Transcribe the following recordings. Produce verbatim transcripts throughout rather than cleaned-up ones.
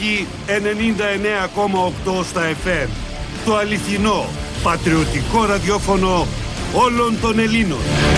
Μάχη ενενήντα εννέα κόμμα οκτώ στα εφ εμ. Το αληθινό, πατριωτικό ραδιόφωνο όλων των Ελλήνων.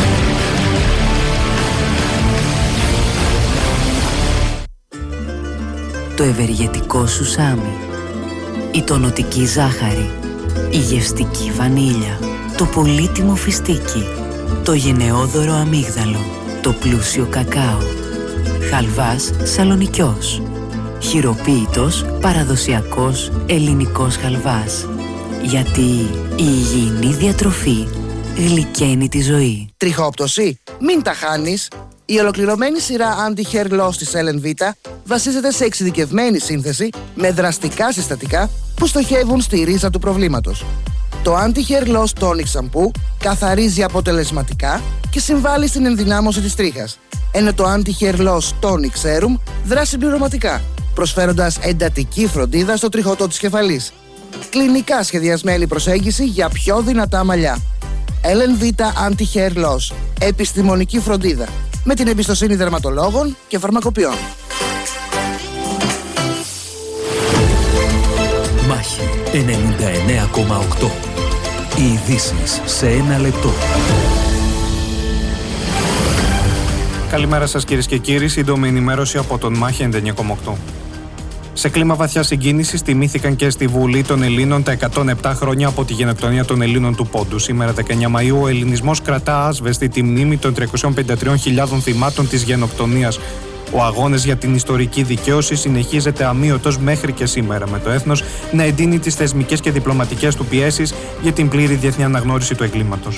Το ευεργετικό σουσάμι, η τονωτική ζάχαρη, η γευστική βανίλια, το πολύτιμο φιστίκι, το γενναιόδωρο αμύγδαλο, το πλούσιο κακάο, χαλβάς σαλονικιός, χειροποίητος παραδοσιακός ελληνικός χαλβάς. Γιατί η υγιεινή διατροφή γλυκαίνει τη ζωή. Τριχόπτωση? Μην τα χάνεις! Η ολοκληρωμένη σειρά Anti-Hair Loss της Ellen Vita βασίζεται σε εξειδικευμένη σύνθεση με δραστικά συστατικά που στοχεύουν στη ρίζα του προβλήματος. Το Anti-Hair Loss Tonic Shampoo καθαρίζει αποτελεσματικά και συμβάλλει στην ενδυνάμωση της τρίχας, ενώ το Anti-Hair Loss Tonic Serum δρά συμπληρωματικά, προσφέροντας εντατική φροντίδα στο τριχωτό της κεφαλής. Κλινικά σχεδιασμένη προσέγγιση για πιο δυνατά μαλλιά. Ellen Vita Anti-Hair Loss. Επιστημονική φροντίδα με την εμπιστοσύνη δερματολόγων και φαρμακοποιών. Μάχη ενενήντα εννέα κόμμα οκτώ. Οι ειδήσεις σε ένα λεπτό. Καλημέρα σας κυρίες και κύριοι, σύντομη ενημέρωση από τον Μάχη ενενήντα εννέα κόμμα οκτώ. Σε κλίμα βαθιά συγκίνησης τιμήθηκαν και στη Βουλή των Ελλήνων τα εκατόν επτά χρόνια από τη γενοκτονία των Ελλήνων του Πόντου. Σήμερα, δεκαεννέα Μαΐου, ο ελληνισμός κρατά άσβεστη τη μνήμη των τριακόσιων πενήντα τριών χιλιάδων θυμάτων της γενοκτονίας. Ο αγώνας για την ιστορική δικαίωση συνεχίζεται αμύωτος μέχρι και σήμερα, με το έθνος να εντείνει τις θεσμικές και διπλωματικές του πιέσεις για την πλήρη διεθνή αναγνώριση του εγκλήματος.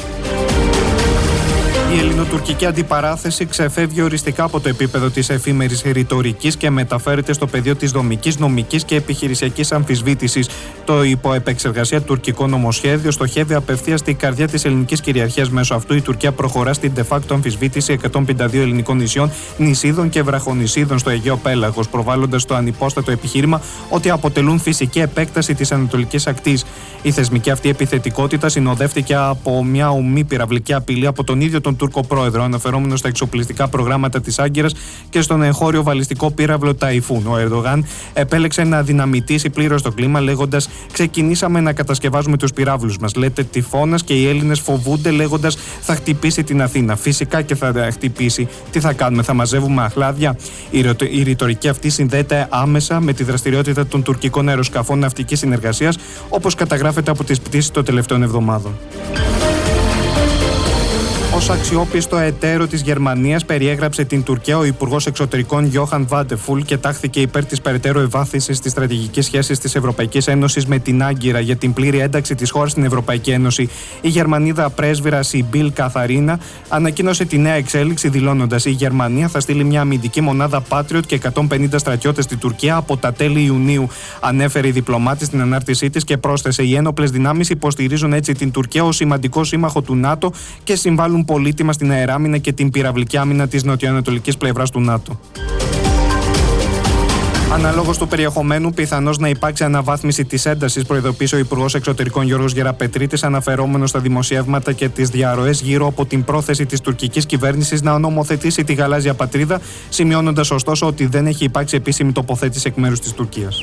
Η ελληνοτουρκική αντιπαράθεση ξεφεύγει οριστικά από το επίπεδο της εφήμερης ρητορικής και μεταφέρεται στο πεδίο της δομικής, νομικής και επιχειρησιακής αμφισβήτησης. Το υποεπεξεργασία τουρκικό νομοσχέδιο στοχεύει απευθείας στην καρδιά της ελληνικής κυριαρχίας. Μέσω αυτού η Τουρκία προχωρά στην de facto αμφισβήτηση εκατόν πενήντα δύο ελληνικών νησιών, νησίδων και βραχονησίδων στο Αιγαίο Πέλαγος, προβάλλοντας το ανυπόστατο επιχείρημα ότι αποτελούν φυσική επέκταση της ανατολικής ακτής. Η θεσμική αυτή επιθετικότητα συνοδεύτηκε από μια ομή πυραυλική απειλή από τον ίδιο τον Τούρκο πρόεδρο, αναφερόμενο στα εξοπλιστικά προγράμματα της Άγκυρας και στον εγχώριο βαλιστικό πύραυλο Ταϊφούν. Ο Ερντογάν επέλεξε να δυναμητήσει πλήρως το κλίμα, λέγοντας: «Ξεκινήσαμε να κατασκευάζουμε τους πυράβλους μας. Λέτε τυφώνας και οι Έλληνες φοβούνται, λέγοντας: Θα χτυπήσει την Αθήνα. Φυσικά και θα χτυπήσει. Τι θα κάνουμε, θα μαζεύουμε αχλάδια?» Η ρητορική αυτή συνδέεται άμεσα με τη δραστηριότητα των τουρκικών αεροσκαφών ναυτικής συνεργασίας, όπως καταγράφεται από τις πτήσεις των τελευταίων εβδομάδων. Ως αξιόπιστο εταίρο της Γερμανίας περιέγραψε την Τουρκία ο Υπουργός Εξωτερικών Γιόχαν Βάντεφουλ και τάχθηκε υπέρ της περαιτέρω ευάθυνσης της στρατηγικής σχέσης της Ευρωπαϊκής Ένωσης με την Άγκυρα για την πλήρη ένταξη της χώρας στην Ευρωπαϊκή Ένωση. Η Γερμανίδα πρέσβυρα Σιμπίλ Καθαρίνα ανακοίνωσε τη νέα εξέλιξη, δηλώνοντας: «Η Γερμανία θα στείλει μια αμυντική μονάδα Patriot και εκατόν πενήντα στρατιώτες στη Τουρκία από τα τέλη Ιουνίου», ανέφερε η διπλωμάτη στην ανάρτησή της και πρόσθεσε: «Οι ένοπλες δυνάμεις υποστηρίζουν έτσι την Τουρκία ως σημαντικό σύμμαχο του ΝΑΤΟ και συμβάλλουν πολύτιμα στην αεράμινα και την πυραυλική άμυνα της νοτιοανατολικής πλευράς του ΝΑΤΟ». Αναλόγως του περιεχομένου, πιθανώς να υπάρξει αναβάθμιση της έντασης, προειδοποίησε ο Υπουργός Εξωτερικών Γιώργος Γεραπετρίτης, αναφερόμενος στα δημοσιεύματα και τις διαρροές γύρω από την πρόθεση της τουρκικής κυβέρνησης να νομοθετήσει τη γαλάζια πατρίδα, σημειώνοντας ωστόσο ότι δεν έχει υπάρξει επίσημη τοποθέτηση εκ μέρους της Τουρκίας.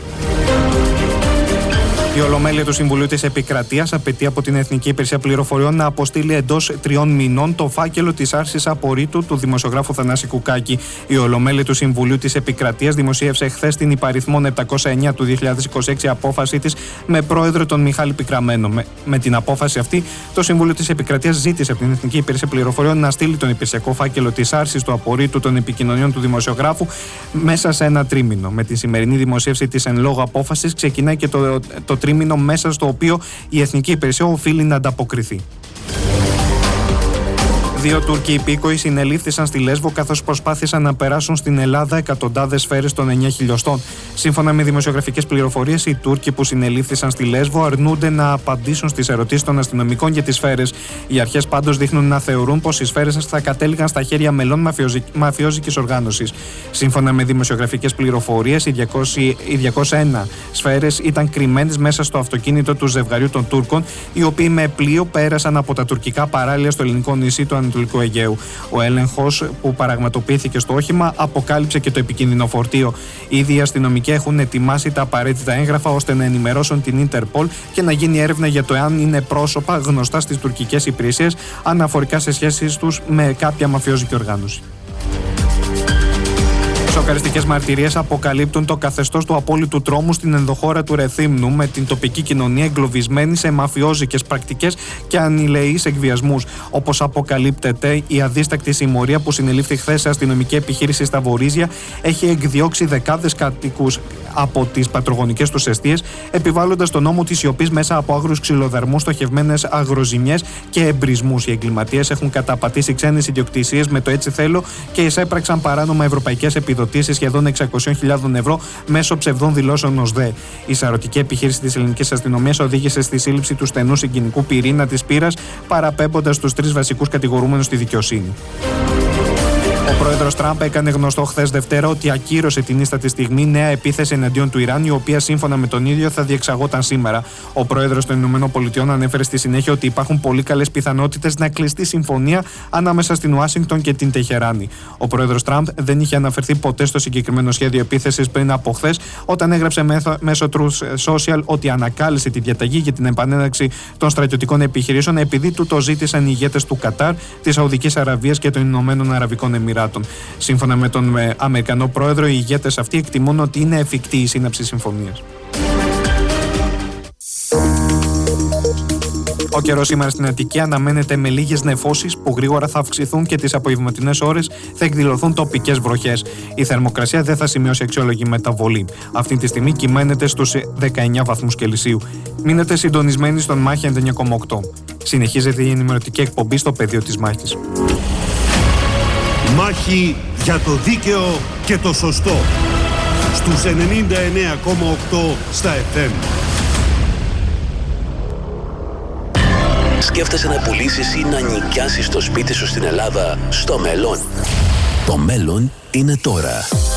Η Ολομέλεια του Συμβουλίου της Επικρατείας απαιτεί από την Εθνική Υπηρεσία Πληροφοριών να αποστείλει εντός τριών μηνών το φάκελο της άρσης απορρίτου του δημοσιογράφου Θανάση Κουκάκη. Η Ολομέλεια του Συμβουλίου της Επικρατείας δημοσίευσε χθες την υπαριθμόν επτακόσια εννέα του δύο χιλιάδες είκοσι έξι απόφαση της με πρόεδρο τον Μιχάλη Πικραμένο. Με, με την απόφαση αυτή, το Συμβούλιο της Επικρατείας ζήτησε από την Εθνική Υπηρεσία Πληροφοριών να στείλει τον υπηρεσιακό φάκελο της άρσης του απορρίτου των επικοινωνιών του δημοσιογράφου μέσα σε ένα τρίμηνο. Με τη σημερινή δημοσίευση της εν λόγω απόφασης ξεκινάει και το, το τρίμηνο μέσα στο οποίο η Εθνική Υπηρεσία οφείλει να ανταποκριθεί. Δύο Τούρκοι υπήκοοι συνελήφθησαν στη Λέσβο καθώς προσπάθησαν να περάσουν στην Ελλάδα εκατοντάδες σφαίρες των εννέα χιλιοστών. Σύμφωνα με δημοσιογραφικές πληροφορίες, οι Τούρκοι που συνελήφθησαν στη Λέσβο αρνούνται να απαντήσουν στις ερωτήσεις των αστυνομικών για τις σφαίρες. Οι αρχές πάντως δείχνουν να θεωρούν πως οι σφαίρες θα κατέληγαν στα χέρια μελών μαφιόζικης οργάνωσης. Σύμφωνα με δημοσιογραφικές πληροφορίες, οι διακόσιες ένα σφαίρες ήταν κρυμμένες μέσα στο αυτοκίνητο του ζευγαριού των Τούρκων, οι οποίοι με πλοίο πέρασαν από τα τουρκικά παράλια στο ελληνικό νησί του Ανατολικού Αιγαίου. Ο έλεγχος που πραγματοποιήθηκε στο όχημα αποκάλυψε και το επικίνδυνο φορτίο. Ήδη οι αστυνομικοί έχουν ετοιμάσει τα απαραίτητα έγγραφα ώστε να ενημερώσουν την Ίντερπολ και να γίνει έρευνα για το εάν είναι πρόσωπα γνωστά στις τουρκικές υπηρεσίες αναφορικά σε σχέσεις τους με κάποια μαφιόζικη οργάνωση. Σοκαριστικές μαρτυρίες αποκαλύπτουν το καθεστώς του απόλυτου τρόμου στην ενδοχώρα του Ρεθύμνου, με την τοπική κοινωνία εγκλωβισμένη σε μαφιόζικες πρακτικές και ανηλεείς εκβιασμούς. Όπως αποκαλύπτεται, η αδίστακτη συμμορία που συνελήφθη χθες σε αστυνομική επιχείρηση στα Βορίζια έχει εκδιώξει δεκάδες κατοίκους από τις πατρογονικές τους εστίες, επιβάλλοντας τον νόμο της σιωπής μέσα από άγρους ξυλοδαρμούς, στοχευμένες αγροζημιές και εμπρισμούς. Οι εγκληματίες έχουν καταπατήσει ξένες ιδιοκτησίες με το έτσι θέλω και εισέπραξαν παράνομα ευρωπαϊκές επιδοτήσεις σχεδόν εξακόσιες χιλιάδες ευρώ μέσω ψευδών δηλώσεων ως ΔΕ. Η σαρωτική επιχείρηση της ελληνικής αστυνομίας οδήγησε στη σύλληψη του στενού συγκινικού πυρήνα της πύρας, παραπέμποντας τους τρεις βασικούς κατηγορούμενους στη δικαιοσύνη. Ο πρόεδρος Τραμπ έκανε γνωστό χθες Δευτέρα ότι ακύρωσε την ίστατη στιγμή νέα επίθεση εναντίον του Ιράν, η οποία σύμφωνα με τον ίδιο θα διεξαγόταν σήμερα. Ο πρόεδρος των ΗΠΑ ανέφερε στη συνέχεια ότι υπάρχουν πολύ καλές πιθανότητες να κλειστεί συμφωνία ανάμεσα στην Ουάσιγκτον και την Τεχεράνη. Ο πρόεδρος Τραμπ δεν είχε αναφερθεί ποτέ στο συγκεκριμένο σχέδιο επίθεσης πριν από χθες, όταν έγραψε μέσω Truth Social ότι ανακάλεσε τη διαταγή για την επανέναρξη των στρατιωτικών επιχειρήσεων επειδή του το ζήτησαν οι ηγέτες του Κατάρ, της Σαουδικής Αραβίας και των Ηνωμένων Αραβικών Εμιράτων. Σύμφωνα με τον Αμερικανό πρόεδρο, οι ηγέτες αυτοί εκτιμούν ότι είναι εφικτή η σύναψη συμφωνίας. Ο καιρός σήμερα στην Αττική αναμένεται με λίγες νεφώσεις που γρήγορα θα αυξηθούν και τις απογευματινές ώρες θα εκδηλωθούν τοπικές βροχές. Η θερμοκρασία δεν θα σημειώσει αξιόλογη μεταβολή. Αυτή τη στιγμή κυμαίνεται στους δεκαεννιά βαθμούς Κελσίου. Μείνετε συντονισμένοι στον Μάχη ενενήντα εννιά κόμμα οκτώ. Συνεχίζεται η ενημερωτική εκπομπή στο πεδίο της μάχης. Μάχη για το δίκαιο και το σωστό. Στους ενενήντα εννιά κόμμα οκτώ στα εφ εμ. Σκέφτεσαι να πουλήσεις ή να νοικιάσεις το σπίτι σου στην Ελλάδα στο μέλλον? Το μέλλον είναι τώρα.